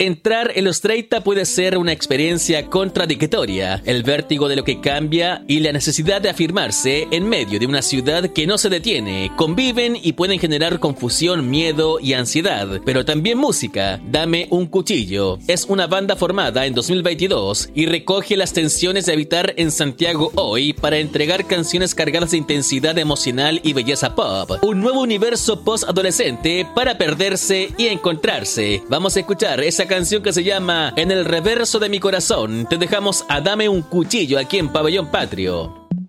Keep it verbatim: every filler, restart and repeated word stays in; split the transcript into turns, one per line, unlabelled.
Entrar en los treinta puede ser una experiencia contradictoria, el vértigo de lo que cambia y la necesidad de afirmarse en medio de una ciudad que no se detiene. Conviven y pueden generar confusión, miedo y ansiedad, pero también música. Dame un cuchillo es una banda formada en dos mil veintidós y recoge las tensiones de habitar en Santiago hoy para entregar canciones cargadas de intensidad emocional y belleza pop. Un nuevo universo post-adolescente para perderse y encontrarse. Vamos a escuchar esa canción que se llama En el reverso de mi corazón. Te dejamos a Dame un cuchillo aquí en Pabellón Patrio.